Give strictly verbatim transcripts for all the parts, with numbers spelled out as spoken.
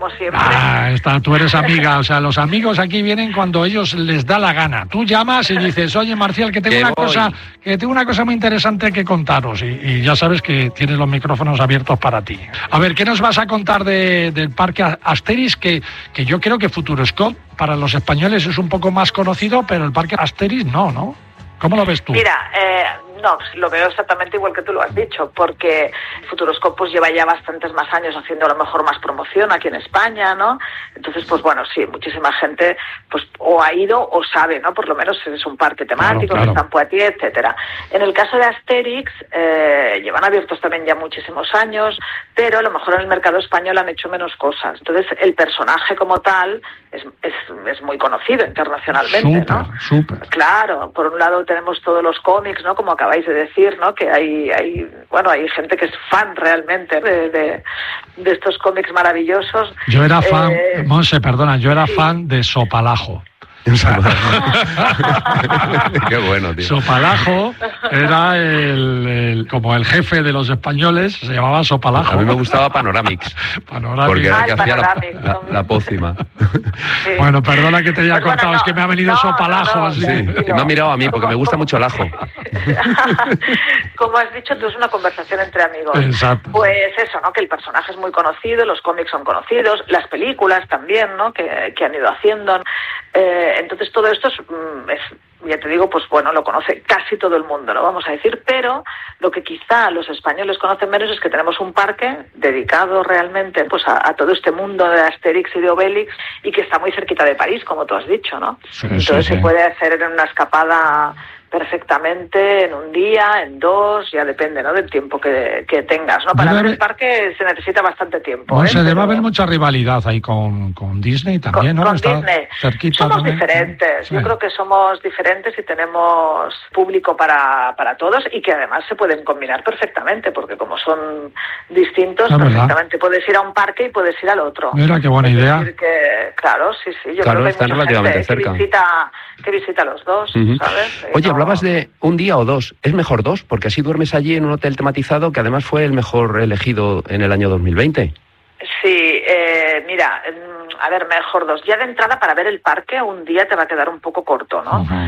como siempre. Ah, está, tú eres amiga, o sea, los amigos aquí vienen cuando ellos les da la gana. Tú llamas y dices, oye, Marcial, que tengo que una voy. cosa, que tengo una cosa muy interesante que contaros, y, y ya sabes que tienes los micrófonos abiertos para ti. A ver, ¿qué nos vas a contar de, del parque Asterix? Que, que yo creo que Futuroscope para los españoles es un poco más conocido, pero el parque Asterix no, ¿no? ¿Cómo lo ves tú? Mira, eh, no, lo veo exactamente igual que tú lo has dicho, porque Futuroscope pues lleva ya bastantes más años haciendo a lo mejor más promoción aquí en España, ¿no? Entonces, pues bueno, sí, muchísima gente pues o ha ido o sabe, ¿no? Por lo menos es un parque temático, claro, claro. que está en Poitiers, etcétera. En el caso de Asterix, eh, llevan abiertos también ya muchísimos años, pero a lo mejor en el mercado español han hecho menos cosas. Entonces, el personaje como tal es, es, es muy conocido internacionalmente, súper, ¿no? Súper. Claro, por un lado tenemos todos los cómics, ¿no? Como acabáis de decir, ¿no? Que hay, hay, bueno, hay gente que es fan realmente de, de, de estos cómics maravillosos. Yo era fan, eh, Monse, perdona, yo era sí. fan de Sopalajo. Qué bueno, tío. Sopalajo era el, el como el jefe de los españoles, se llamaba Sopalajo. A mí me gustaba Panoramix. Panoramix. Porque era Ah, el que el hacía la, Panoramix, la, ¿no? la pócima. Sí. Bueno, perdona que te haya Pues bueno, cortado, no, es que me ha venido no, Sopalajo. no, no, así. Sí, que me ha mirado a mí porque me gusta mucho el ajo. Como has dicho, tú es una conversación entre amigos. Exacto. Pues eso, ¿no? Que el personaje es muy conocido, los cómics son conocidos, las películas también, ¿no? Que, que han ido haciendo. Eh, entonces todo esto es, es, ya te digo, pues bueno, lo conoce casi todo el mundo, ¿no? Vamos a decir, pero lo que quizá los españoles conocen menos es que tenemos un parque dedicado realmente pues a, a todo este mundo de Asterix y de Obelix y que está muy cerquita de París, como tú has dicho, ¿no? Sí, Entonces sí, se sí. puede hacer en una escapada perfectamente en un día, en dos, ya depende, ¿no? Del tiempo que, que tengas, ¿no? Para Debe ver haber- el parque se necesita bastante tiempo. No ¿eh? sé, debe Pero- haber mucha rivalidad ahí con, con Disney también, con, ¿no? con Está Disney. cerquita Somos también. diferentes. Sí. Yo creo que somos diferentes y tenemos público para, para todos y que además se pueden combinar perfectamente, porque como son distintos, Es verdad. perfectamente puedes ir a un parque y puedes ir al otro. Mira, qué buena Es idea. decir que, claro, sí, sí. Yo Claro, creo que están hay mucha relativamente gente, ¿eh? cerca. que visita que visita los dos, Ujú. ¿sabes? Y Oye, no- hablabas de un día o dos. Es mejor dos, porque así duermes allí en un hotel tematizado que además fue el mejor elegido en el año dos mil veinte. Sí, eh, mira, mm, a ver, mejor dos. Ya de entrada para ver el parque un día te va a quedar un poco corto, ¿no? Ujú.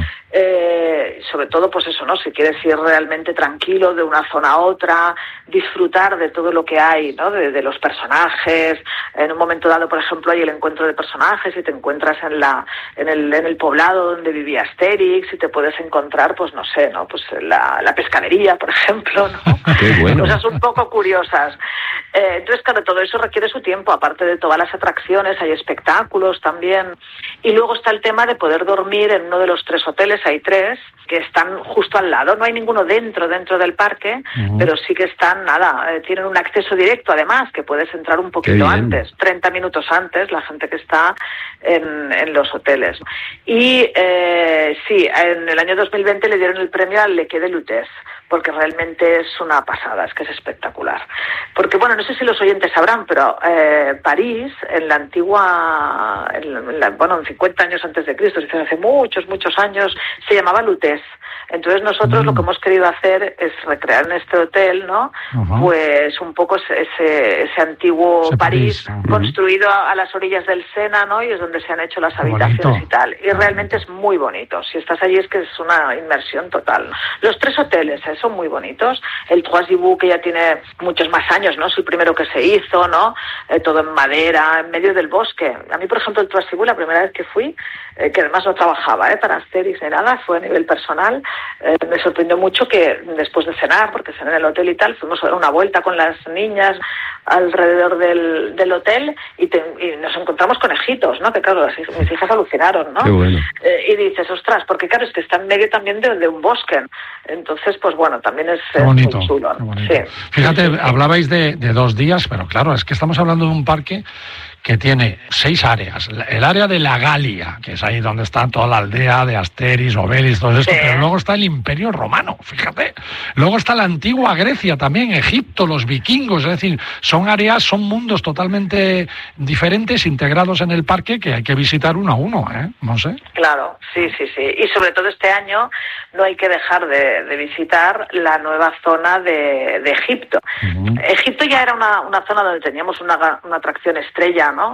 Eh, sobre todo, pues eso, ¿no? Si quieres ir realmente tranquilo de una zona a otra, disfrutar de todo lo que hay, ¿no? De, de los personajes. En un momento dado, por ejemplo, hay el encuentro de personajes y te encuentras en la en el, en el poblado donde vivía Asterix y te puedes encontrar, pues no sé, ¿no? Pues la, la pescadería, por ejemplo, ¿no? Qué bueno. Cosas un poco curiosas. Eh, entonces, claro, todo eso requiere su tiempo, aparte de todas las atracciones, hay espectáculos también. Y luego está el tema de poder dormir en uno de los tres hoteles, hay tres, que están justo al lado. No hay ninguno dentro, dentro del parque, Ujú. pero sí que están, nada, eh, tienen un acceso directo además, que puedes entrar un poquito bien. antes, treinta minutos antes, la gente que está en, en los hoteles. Y eh, sí, en el año dos mil veinte le dieron el premio al Le Quai de Lutèce, porque realmente es una pasada, es que es espectacular. Porque, bueno, no sé si los oyentes sabrán, pero eh, París, en la antigua, en la, bueno, en cincuenta años antes de Cristo, es decir, hace muchos, muchos años, se llamaba Lutèce. Entonces nosotros Mm. lo que hemos querido hacer es recrear en este hotel, ¿no? Ajá. Pues un poco ese, ese, ese antiguo Ese París, París, ajá. construido a, a las orillas del Sena, ¿no? Y es donde se han hecho las Qué habitaciones bonito. y tal. Y realmente es muy bonito. Si estás allí es que es una inmersión total. Los tres hoteles ¿eh? son muy bonitos. El Trois Giboux, que ya tiene muchos más años, ¿no? Es el primero que se hizo, ¿no? Eh, todo en madera, en medio del bosque. A mí, por ejemplo, el Trois Giboux, la primera vez que fui, eh, que además no trabajaba ¿eh? para Asterix ni nada, fue a nivel personal, eh, me sorprendió mucho que después de cenar, porque cené en el hotel y tal, fuimos a dar una vuelta con las niñas alrededor del, del hotel y, te, y nos encontramos conejitos, ¿no? Que claro, las, mis hijas alucinaron, ¿no? Qué bueno. Eh, y dices, ostras, porque claro, es que está en medio también de, de un bosque. Entonces, pues bueno, también es, Qué es bonito, muy chulo. qué bonito. Sí. Fíjate, Sí, sí, sí. hablabais de, de dos días, pero claro, es que estamos hablando de un parque que tiene seis áreas. El área de la Galia, que es ahí donde está toda la aldea de Asterix, Obelix, todo esto, Sí. pero luego está el Imperio Romano, fíjate. Luego está la antigua Grecia también, Egipto, los vikingos, es decir, son áreas, son mundos totalmente diferentes, integrados en el parque, que hay que visitar uno a uno, ¿eh? No sé. Claro, sí, sí, sí. Y sobre todo este año no hay que dejar de, de visitar la nueva zona de, de Egipto. Uh-huh. Egipto ya era una, una zona donde teníamos una, una atracción estrella